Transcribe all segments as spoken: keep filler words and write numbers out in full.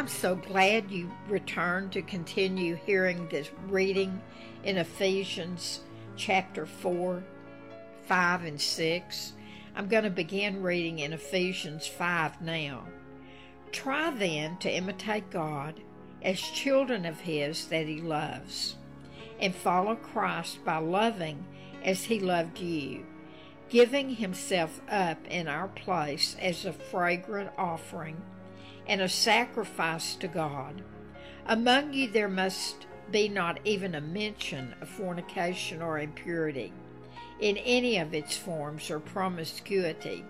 I'm so glad you returned to continue hearing this reading in Ephesians chapter four, five, and six. I'm going to begin reading in Ephesians five now. Try then to imitate God as children of His that He loves, and follow Christ by loving as He loved you, giving Himself up in our place as a fragrant offering and a sacrifice to God. Among you there must be not even a mention of fornication or impurity in any of its forms or promiscuity.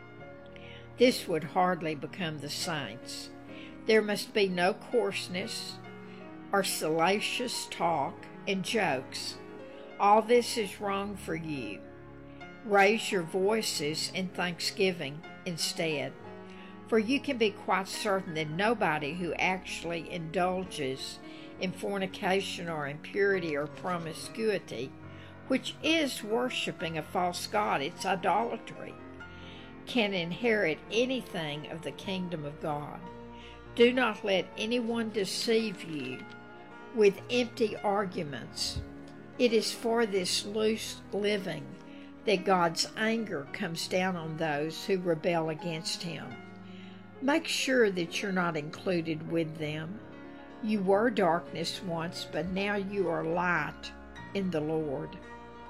This would hardly become the saints. There must be no coarseness or salacious talk and jokes. All this is wrong for you. Raise your voices in thanksgiving instead. For you can be quite certain that nobody who actually indulges in fornication or impurity or promiscuity, which is worshiping a false god, it's idolatry, can inherit anything of the kingdom of God. Do not let anyone deceive you with empty arguments. It is for this loose living that God's anger comes down on those who rebel against Him. Make sure that you're not included with them. You were darkness once, but now you are light in the Lord.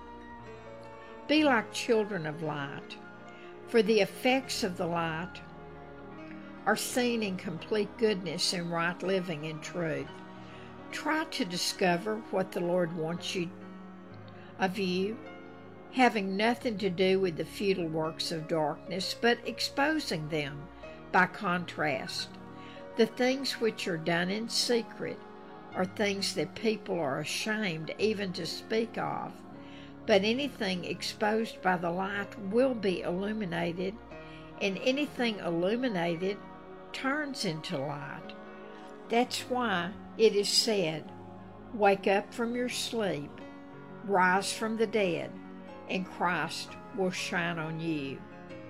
Be like children of light, for the effects of the light are seen in complete goodness and right living and truth. Try to discover what the Lord wants you of you, having nothing to do with the futile works of darkness, but exposing them by contrast. The things which are done in secret are things that people are ashamed even to speak of, but anything exposed by the light will be illuminated, and anything illuminated turns into light. That's why it is said, "Wake up from your sleep, rise from the dead, and Christ will shine on you."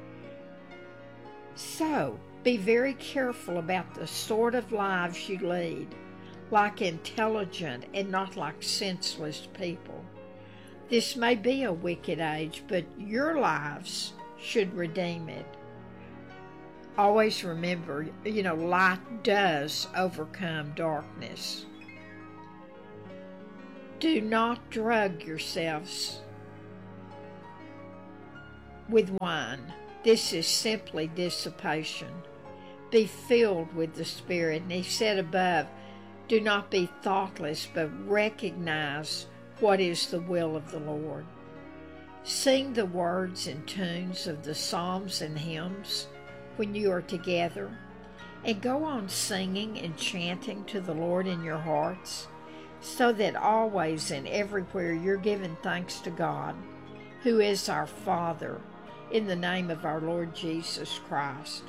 So, be very careful about the sort of lives you lead, like intelligent and not like senseless people. This may be a wicked age, but your lives should redeem it. Always remember, you know, light does overcome darkness. Do not drug yourselves with wine. This is simply dissipation. Be filled with the Spirit. And He said above, do not be thoughtless, but recognize what is the will of the Lord. Sing the words and tunes of the psalms and hymns when you are together, and go on singing and chanting to the Lord in your hearts, so that always and everywhere you're giving thanks to God, who is our Father, in the name of our Lord Jesus Christ.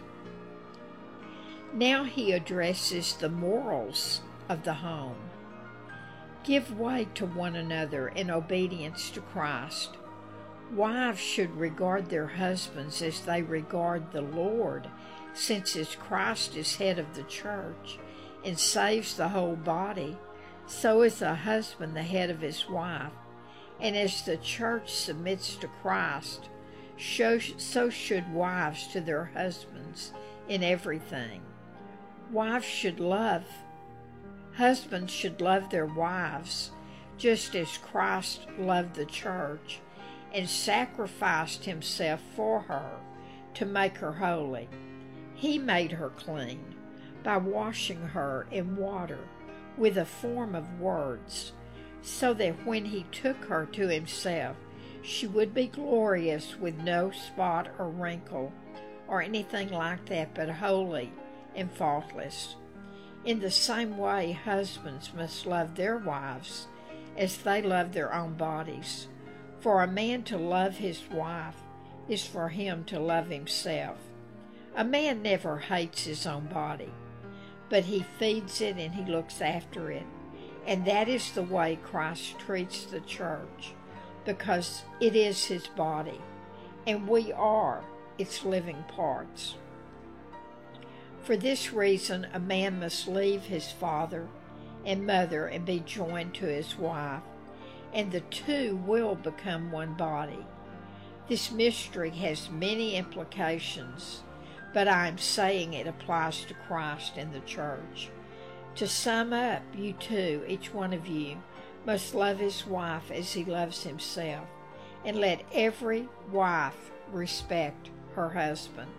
Now He addresses the morals of the home. Give way to one another in obedience to Christ. Wives should regard their husbands as they regard the Lord, since as Christ is head of the church and saves the whole body, so is the husband the head of his wife. And as the church submits to Christ, so should wives to their husbands in everything. Wives should love, husbands should love their wives, just as Christ loved the church and sacrificed Himself for her to make her holy. He made her clean by washing her in water with a form of words, so that when He took her to Himself, she would be glorious with no spot or wrinkle or anything like that, but holy and faultless. In the same way, husbands must love their wives as they love their own bodies. For a man to love his wife is for him to love himself. A man never hates his own body, but he feeds it and he looks after it. And that is the way Christ treats the church, because it is His body, and we are its living parts. For this reason, a man must leave his father and mother and be joined to his wife, and the two will become one body. This mystery has many implications, but I am saying it applies to Christ and the church. To sum up, you too, each one of you, must love his wife as he loves himself, and let every wife respect her husband.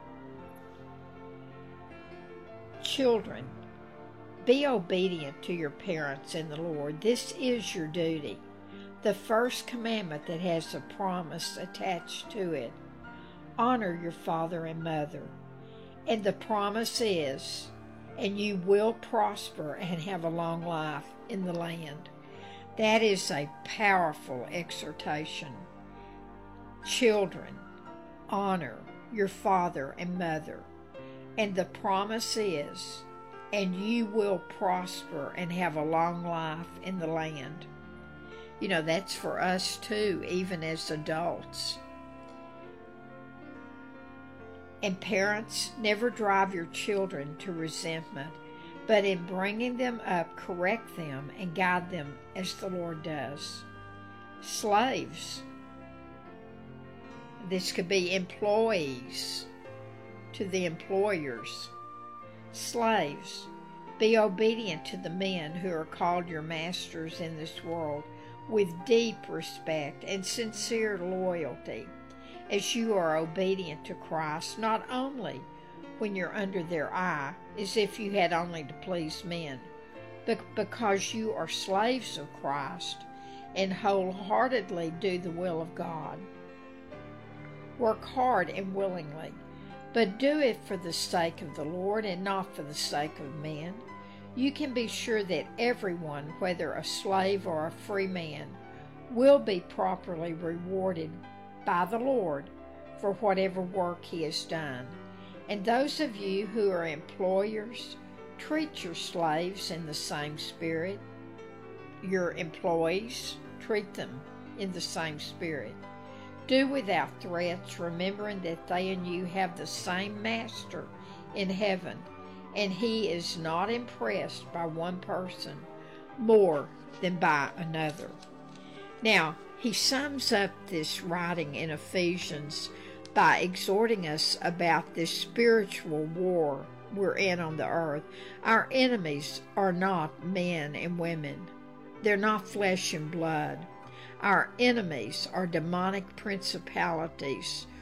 Children, be obedient to your parents in the Lord. This is your duty, the first commandment that has a promise attached to it. Honor your father and mother. And the promise is, and you will prosper and have a long life in the land. That is a powerful exhortation. Children, honor your father and mother. And the promise is, and you will prosper and have a long life in the land. You know, that's for us too, even as adults. And parents, never drive your children to resentment, but in bringing them up, correct them and guide them as the Lord does. Slaves, this could be employees to the employers. Slaves, be obedient to the men who are called your masters in this world with deep respect and sincere loyalty, as you are obedient to Christ, not only when you're under their eye, as if you had only to please men, but because you are slaves of Christ and wholeheartedly do the will of God. Work hard and willingly, but do it for the sake of the Lord and not for the sake of men. You can be sure that everyone, whether a slave or a free man, will be properly rewarded by the Lord for whatever work he has done. And those of you who are employers, treat your slaves in the same spirit. Your employees, treat them in the same spirit. Do without threats, remembering that they and you have the same master in heaven, and he is not impressed by one person more than by another. Now, he sums up this writing in Ephesians by exhorting us about this spiritual war we're in on the earth. Our enemies are not men and women. They're not flesh and blood. Our enemies are demonic principalities,